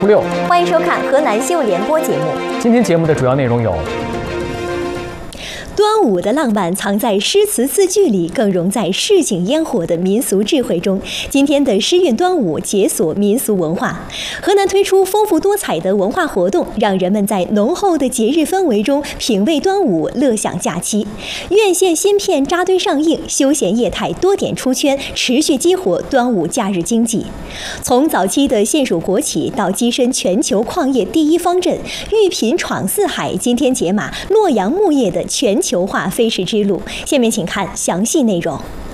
6， 欢迎收看河南新闻联播节目。 今天节目的主要内容有： 端午的浪漫藏在诗词字句里，更融在市井烟火的民俗智慧中。今天的诗韵端午解锁民俗文化，河南推出丰富多彩的文化活动，让人们在浓厚的节日氛围中品味端午，乐享假期。院线新片扎堆上映，休闲业态多点出圈，持续激活端午假日经济。从早期的县属国企到跻身全球矿业第一方阵，玉品闯四海，今天解码洛阳木业的全球化飞驰之路。下面请看详细内容。